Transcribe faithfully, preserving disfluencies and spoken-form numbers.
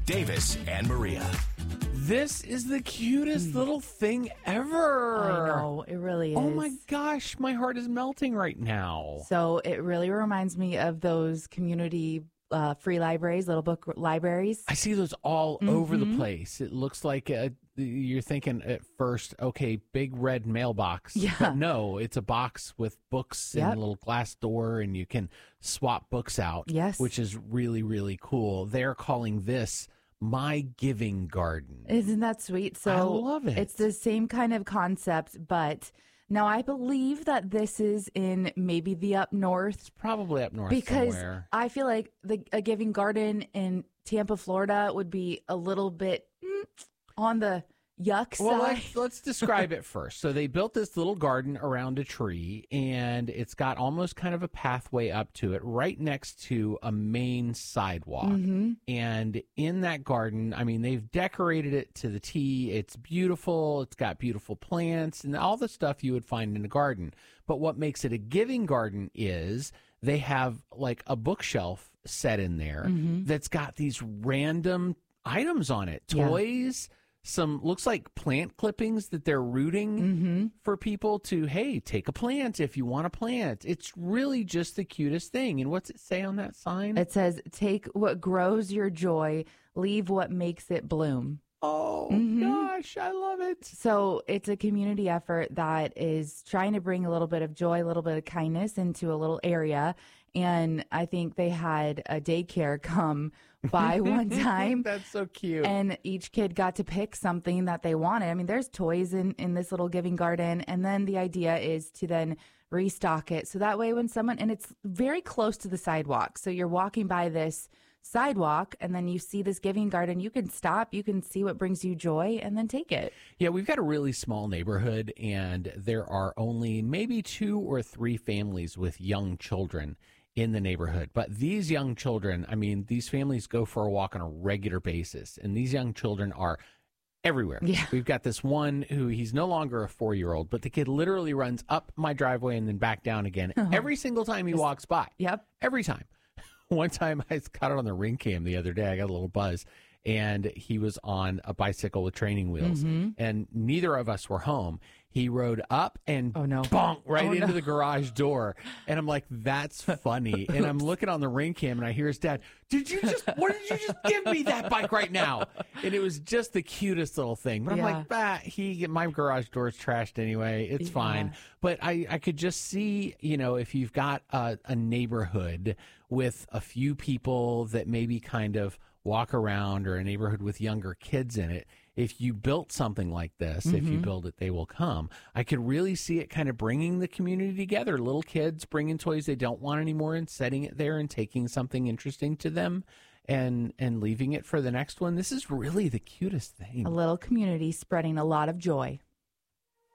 Davis and Maria. This is the cutest little thing ever. I know, it really is. Oh my gosh, my heart is melting right now. So it really reminds me of those community uh, free libraries, little book libraries. I see those all Mm-hmm. over the place. It looks like a, you're thinking at first, okay, big red mailbox. Yeah. But no, it's a box with books and Yep. a little glass door, and you can swap books out. Yes. Which is really, really cool. They're calling this My Giving Garden. Isn't that sweet? So I love it. It's the same kind of concept, but now I believe that this is in maybe the up north. Probably up north Because somewhere. I feel like the a Giving Garden in Tampa, Florida would be a little bit mm, on the yuck Well, side. let's, let's describe it first. So they built this little garden around a tree, and it's got almost kind of a pathway up to it right next to a main sidewalk. Mm-hmm. And in that garden, I mean, they've decorated it to the T. It's beautiful. It's got beautiful plants and all the stuff you would find in a garden. But what makes it a giving garden is they have like a bookshelf set in there Mm-hmm. that's got these random items on it, Yeah. toys. Some looks like plant clippings that they're rooting Mm-hmm. for people to, hey, take a plant if you want a plant. It's really just the cutest thing. And what's it say on that sign? It says, take what grows your joy, leave what makes it bloom. oh, Mhm. gosh, I love it. So it's a community effort that is trying to bring a little bit of joy, a little bit of kindness into a little area. And I think they had a daycare come by one time. That's so cute. And each kid got to pick something that they wanted. I mean, there's toys in, in this little giving garden. And then the idea is to then restock it. So that way when someone, and it's very close to the sidewalk. So you're walking by this sidewalk and then you see this giving garden, you can stop, you can see what brings you joy and then take it. Yeah, we've got a really small neighborhood, and there are only maybe two or three families with young children in the neighborhood. But these young children, I mean, these families go for a walk on a regular basis, and these young children are everywhere. Yeah. We've got this one who he's no longer a four-year-old, but the kid literally runs up my driveway and then back down again every single time he walks by. Yep. Every time. One time I caught it on the ring cam the other day. I got a little buzz, and he was on a bicycle with training wheels, Mm-hmm. and neither of us were home. He rode up and Oh, no. bonk right Oh, into no. the garage door. And I'm like, that's funny. And I'm looking on the ring cam, and I hear his dad, did you just, what did you just give me that bike right now? And it was just the cutest little thing. But I'm Yeah. like, bah, he, my garage door is trashed anyway. It's Yeah. fine. But I, I could just see, you know, if you've got a, a neighborhood with a few people that maybe kind of walk around, or a neighborhood with younger kids in it, if you built something like this, if you build it, they will come. I could really see it kind of bringing the community together. Little kids bringing toys they don't want anymore and setting it there and taking something interesting to them and and leaving it for the next one. This is really the cutest thing. A little community spreading a lot of joy.